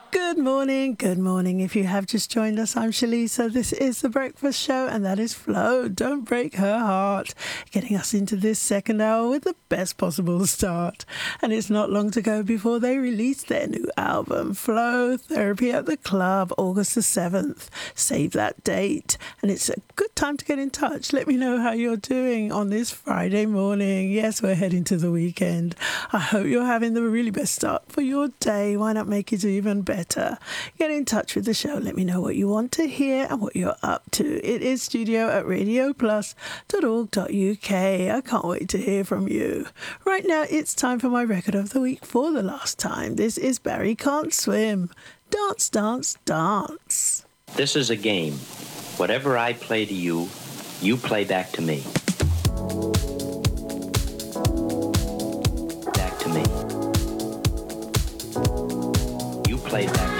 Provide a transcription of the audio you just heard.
Good morning, good morning. If you have just joined us, I'm Shalisa. This is The Breakfast Show, and that is Flo. Don't break her heart. Getting us into this second hour with the best possible start. And it's not long to go before they release their new album, Flow Therapy at the Club, August the 7th. Save that date. And it's a good time to get in touch. Let me know how you're doing on this Friday morning. Yes, we're heading to the weekend. I hope you're having the really best start for your day. Why not make it even better? Get in touch with the show. Let me know what you want to hear and what you're up to. It is studio@radioplus.org.uk. I can't wait to hear from you. Right now, it's time for my record of the week for the last time. This is Barry Can't Swim. Dance, dance, dance. This is a game. Whatever I play to you, you play back to me. Back to me. You play back to me.